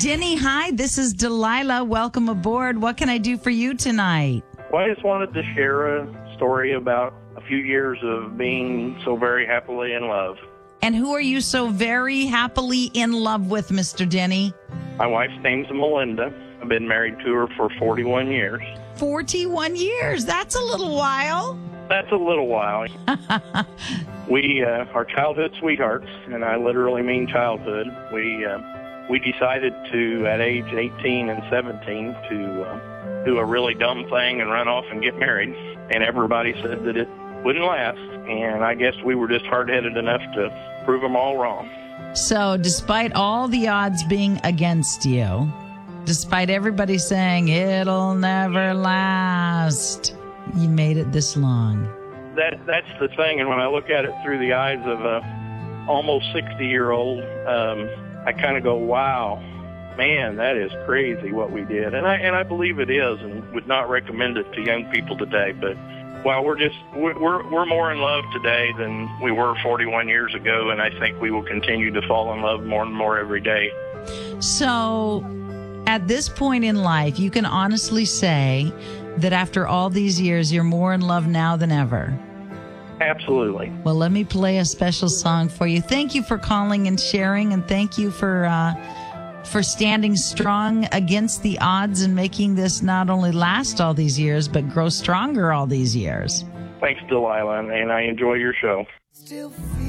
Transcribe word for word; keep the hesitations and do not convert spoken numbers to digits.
Denny, hi, this is Delilah. Welcome aboard. What can I do for you tonight? Well, I just wanted to share a story about a few years of being so very happily in love. And who are you so very happily in love with, Mister Denny? My wife's name's Melinda. I've been married to her for forty-one years. forty-one years. That's a little while. That's a little while. we uh, are childhood sweethearts, and I literally mean childhood. We uh, we decided to, at age eighteen and seventeen, to uh, do a really dumb thing and run off and get married. And everybody said that it wouldn't last. And I guess we were just hard-headed enough to prove them all wrong. So despite all the odds being against you, despite everybody saying it'll never last, you made it this long. That That's the thing. And when I look at it through the eyes of a almost sixty-year-old, um, I kind of go, wow, man, that is crazy what we did. And I and I believe it is, and would not recommend it to young people today. But well, we're just we're we're more in love today than we were forty-one years ago, and I think we will continue to fall in love more and more every day. So, at this point in life, you can honestly say that after all these years, you're more in love now than ever. Absolutely. Well, let me play a special song for you. Thank you for calling and sharing, and thank you for uh, for standing strong against the odds and making this not only last all these years, but grow stronger all these years. Thanks, Delilah, and I enjoy your show. Still